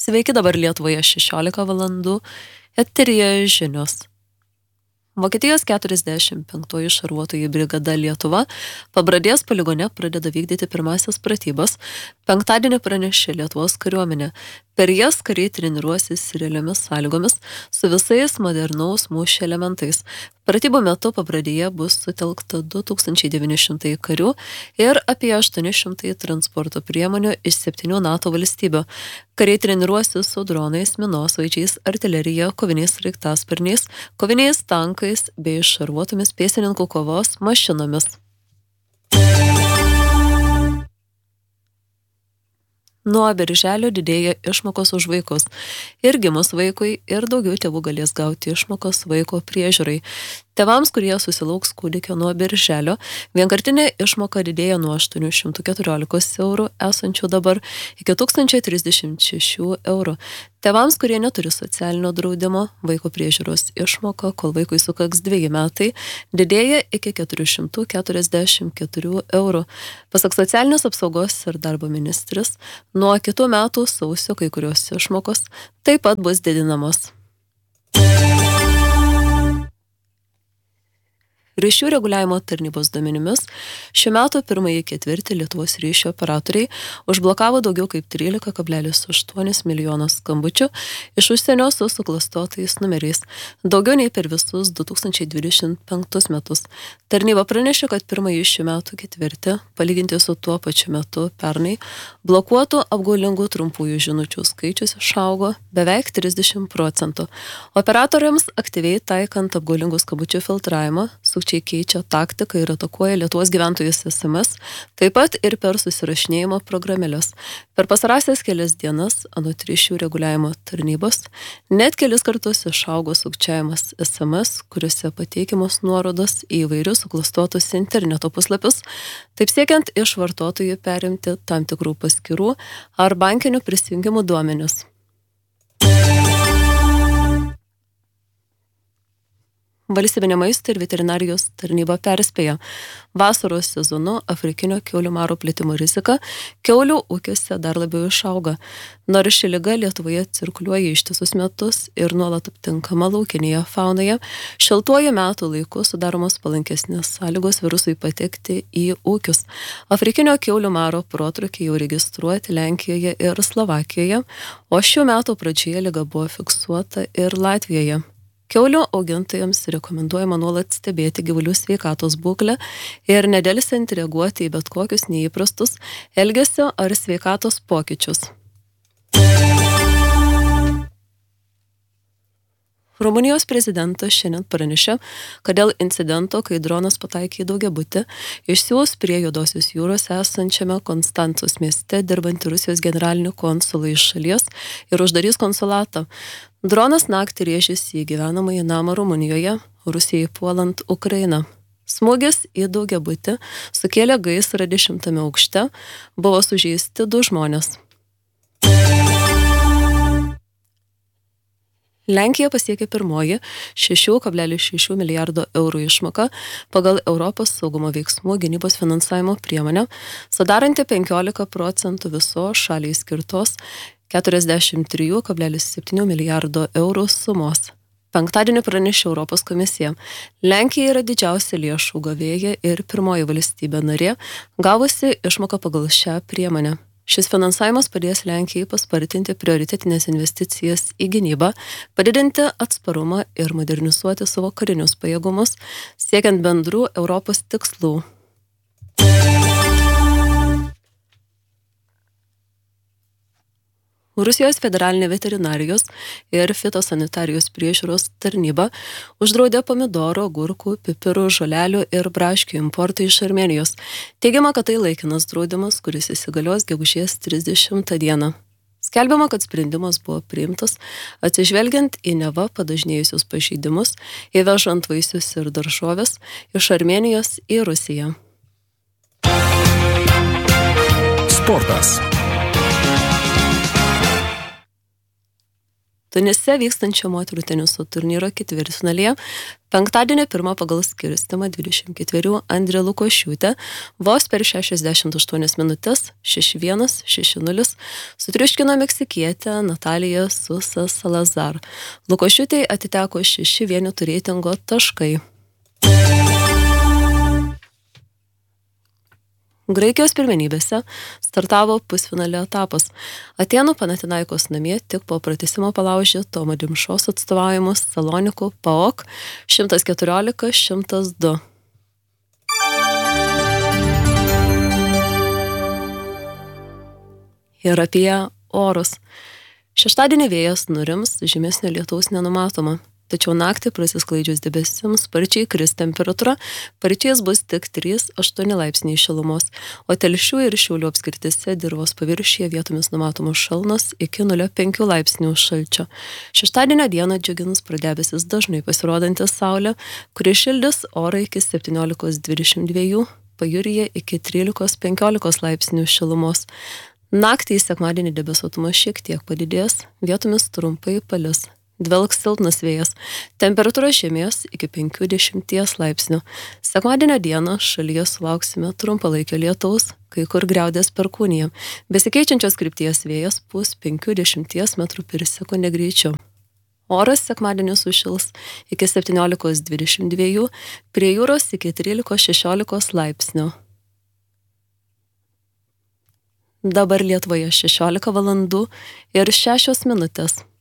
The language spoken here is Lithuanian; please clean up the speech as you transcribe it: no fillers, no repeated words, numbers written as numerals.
Sveiki, dabar Lietuvoje 16 valandų, eteryje žinios. Vokietijos 45-oji šarvuotojų brigada Lietuva Pabradės poligone pradeda vykdyti pirmasias pratybas. Penktadienį pranešė Lietuvos kariuomenė. Per jas kariai treniruosis realiomis sąlygomis su visais modernaus mūšio elementais. Pratybų metu Pabradėje bus sutelkta 2900 karių ir apie 800 transporto priemonių iš 7 NATO valstybių. Kariai treniruosis su dronais, minosvaidžiais, artilerija, koviniais sraigtasparniais, koviniais tankais bei šarvuotomis pėstininkų kovos mašinomis. Nuo birželio didėja išmokos už vaikus. Ir gimus vaikui, ir daugiau tėvų galės gauti išmokos vaiko priežiūrai. Tėvams, kurie susilauks kūdikio nuo birželio, vienkartinė išmoka didėja nuo 814 eurų esančių dabar iki 1036 eurų. Tėvams, kurie neturi socialinio draudimo, vaiko priežiūros išmoka, kol vaikui sukaks 2 metai, didėja iki 444 eurų. Pasak socialinės apsaugos ir darbo ministrės, nuo kitų metų sausio kai kurios išmokos taip pat bus didinamos. Ryšių reguliavimo tarnybos duomenimis šių metų pirmąjį ketvirtį Lietuvos ryšio operatoriai užblokavo daugiau kaip 13,8 milijono skambučių iš užsienio su suklastotais numeriais, daugiau nei per visus 2025 metus. Tarnyba pranešė, kad pirmąjį šių metų ketvirtį, palyginti su tuo pačiu metu pernai, blokuotų apgaulingų trumpųjų žinučių skaičius išaugo beveik 30%. Operatoriams aktyviai taikant apgaulingų skambučių filtravimą, sukčiai keičia taktiką ir atakuoja Lietuvos gyventojus SMS, taip pat ir per susirašinėjimo programėles. Per pastarąsias kelias dienas, anot ryšių reguliavimo tarnybos, net kelis kartus išaugo sukčiavimas SMS, kuriuose pateikiamos nuorodos į įvairius suklastotus interneto puslapius, taip siekiant iš vartotojų perimti tam tikrų paskyrų ar bankinių prisijungimų duomenis. Valstybinė maisto ir veterinarijos tarnyba perspėja. Vasaros sezonu afrikinio kiaulių maro plitimo rizika kiaulių ūkiuose dar labiau išauga. Nors ši liga Lietuvoje cirkuliuoja ištisus metus ir nuolat aptinkama laukinėje faunoje, šiltuoju metų laiku sudaromos palankesnės sąlygos virusui patekti į ūkius. Afrikinio kiaulių maro protrūkiai jau registruoti Lenkijoje ir Slovakijoje, o šių metų pradžioje liga buvo fiksuota ir Latvijoje. Kiaulių augintojams rekomenduojama nuolat stebėti gyvulių sveikatos būklę ir nedelsiant reaguoti į bet kokius neįprastus elgesio ar sveikatos pokyčius. Rumunijos prezidentas šiandien pranešė, kad dėl incidento, kai dronas pataikė į daugiabutį, išsiųs prie Juodosios jūros esančiame Konstancos mieste dirbantį Rusijos generalinį konsulą iš šalies ir uždarys konsulatą. Dronas naktį rėžėsi į gyvenamąjį namą Rumunijoje, Rusijai puolant Ukrainą. Smūgis į daugiabutį sukėlė gaisrą 10 aukšte, buvo sužeisti 2 žmonės. Lenkija pasiekė pirmoji 6,6 milijardo eurų išmoką pagal Europos saugumo veiksmų gynybos finansavimo priemonę, sudaranti 15% viso šaliai skirtos 43,7 milijardo eurų sumos. Penktadienį pranešė Europos komisija. Lenkija yra didžiausia lėšų gavėja ir pirmoji valstybė narė, gavusi išmoką pagal šią priemonę. Šis finansavimas padės Lenkijai paspartinti prioritetinės investicijas į gynybą, padidinti atsparumą ir modernizuoti savo karinius pajėgumus, siekiant bendrų Europos tikslų. Rusijos federalinė veterinarijos ir fitosanitarijos priežiūros tarnyba uždraudė pomidoro, agurkų, pipirų, žolelių ir braškių importą iš Armėnijos. Teigiama, kad tai laikinas draudimas, kuris įsigalios gegužės 30 dieną. Skelbiama, kad sprendimas buvo priimtas atsižvelgiant į neva padažnėjusius pažeidimus, įvežant vaisius ir daržoves iš Armėnijos į Rusiją. Sportas. Tunise vykstančio moterų teniso turnyro ketvirtfinalyje penktadienį pirmą pagal skirstimą 24 Andrė Lukošiūtė vos per 68 minutės 6-1, 6-0 sutriuškino meksikietę Nataliją Susa Salazar. Lukošiūtei atiteko 6 vienetų reitingo taškai. Graikijos pirmenybėse startavo pusfinalio etapas. Atėnų Panathinaikos namie tik po pratęsimo palaužė Tomo Dimšos atstovaujamus Salonikų PAOK 114-102. Ir apie orus. Šeštadienį vėjas nurims, žymesnio lietaus nenumatoma. Tačiau naktį prasisklaidžius debesims sparčiai kris temperatūra, paryčiais bus tik 3-8 laipsniai šilumos, o Telšių ir Šiaulių apskrityse dirvos paviršiuje vietomis numatomos šalnos iki 0,5 laipsnių šalčio. Šeštadienio dieną džiugins pradebesis dažnai pasirodantis saulė, kuri šildys orą iki 17-22, pajūryje iki 13-15 laipsnių šilumos. Naktį į sekmadienį debesuotumas šiek tiek padidės, vietomis trumpai palis. Dvelks silpnas vėjas. Temperatūra žemės iki 50 laipsnių. Sekmadienio dieną šalyje sulauksime trumpalaikio lietaus, kai kur griaudės perkūnija. Besikeičiančios krypties vėjas pūs 50 m/s greičiu. Oras sekmadienį sušils iki 17-22, prie jūros iki 13-16 laipsnių. Dabar Lietuvoje 16 valandų ir 6 minutės.